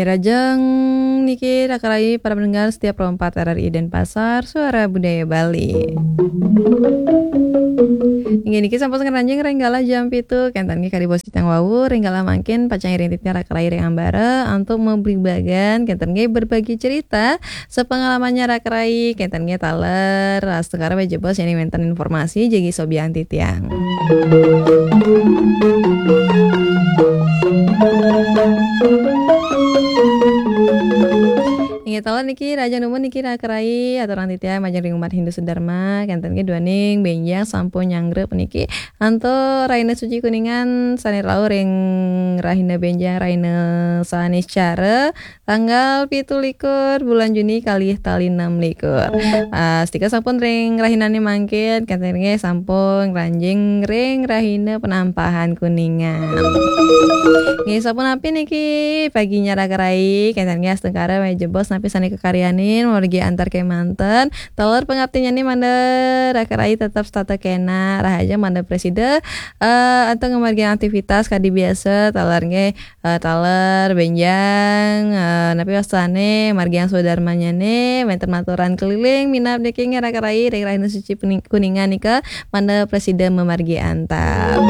Rajang niki rakarai para pendengar setiap Pro 4 RRI Denpasar, Suara Budaya Bali. Inggih niki sampun ngeranjing renggala jam pitu kentan niki kadi bos tang wawu renggala mangkin pacang rintiknya rakarai reng ambara untuk memberi bagan kentan niki berbagi cerita sepengalamannya rakarai kentan niki taler astegara beje bos yani menten informasi jadi sobian titiang. Ingat tahu niki Raja Numun niki rakarai atau orang titia majang ring umat Hindu Sudharma kanten ke duaning benjang sampun nyanggrep niki anto Raina Suci Kuningan sane lau ring Rahina benjang Raina sanis cara tanggal 17 bulan Juni kali tali 6 stika sampun ring Rahinane mangkin kanten ke sampun ranjing ring Rahina Penampahan Kuningan. Nggih sampun api niki paginya rakarai kanten ke astengkara jebos sampai sana kekaryanin wargi antar ke manten taler pengabdinya nih manda rakarai tetap stata kena rahaja manda presiden atau ngemargi aktivitas kadi biasa taler taler benjang napi wasane margiang saudarmanya nih menten maturan keliling minap deking rakarai Raina Suci Kuningan nika manda presiden memargi antar